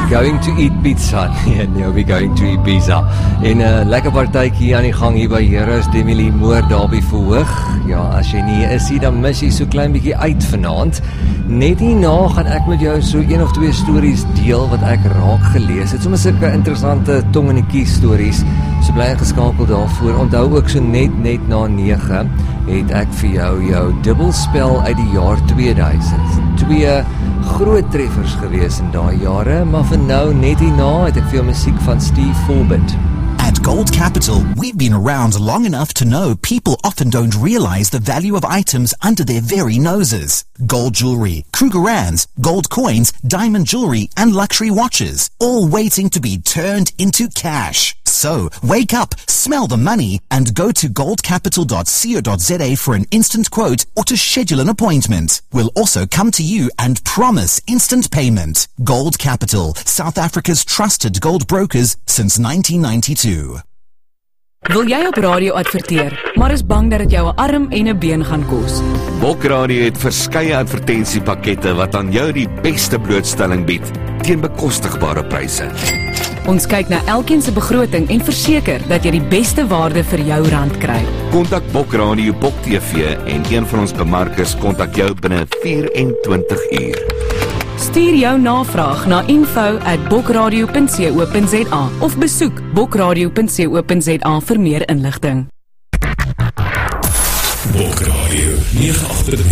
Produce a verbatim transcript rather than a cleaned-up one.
going to eat pizza. Nee, nee, we going to eat pizza. En 'n uh, lekker partytjie aan die gang hier by Heroes Demilie Moore daarby verhoog. Ja, as jy nie is hier, dan mis jy so klein bietjie uit vanaand. Net hierna gaan ek met jou so een of twee stories deel wat ek raak gelees het. Sommige sulke interessante tong in die kies stories. So bly geskakel daarvoor. Onthou ook so net net na nege het ek vir jou jou dubbelspel uit die jaar tweeduisend. Twee groot treffers gewees in daai jare, maar vir nou net hierna het ek vir jou musiek van Steve Forbett. At Gold Capital, we've been around long enough to know people often don't realize the value of items under their very noses. Gold jewelry, Krugerrands, gold coins, diamond jewelry, and luxury watches, all waiting to be turned into cash. So, wake up, smell the money, and go to gold capital dot co dot za for an instant quote or to schedule an appointment. We'll also come to you and promise instant payment. Gold Capital, South Africa's trusted gold brokers since nineteen ninety-two. Wil jy op radio adverteer, maar is bang dat dit jou 'n arm en 'n been gaan kos? Bokradio het verskeie advertensiepakkette wat aan jou die beste blootstelling bied teen bekostigbare pryse. Ons kyk na elkeen se begroting en verseker dat jy die beste waarde vir jou rand kry. Kontak Bokradio Bok T V en een van ons bemarkers kontak jou binne vyf en twintig uur. Stuur jou navraag na info at bokradio punt co punt za of besoek bokradio punt co punt za vir meer inligting. Bokradio nege agt drie